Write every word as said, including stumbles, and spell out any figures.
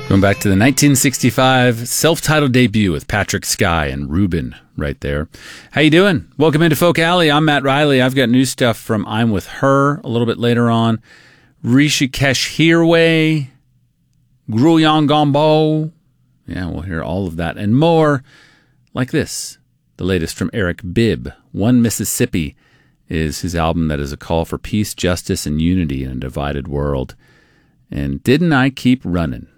Going back to the nineteen sixty-five self-titled debut with Patrick Sky and Ruben right there. How you doing? Welcome into Folk Alley. I'm Matt Riley. I've got new stuff from I'm With Her a little bit later on. Rishikesh Hirway, Gruyon Gombo. Yeah, we'll hear all of that and more like this. The latest from Eric Bibb. One Mississippi is his album that is a call for peace, justice, and unity in a divided world. And Didn't I Keep Running?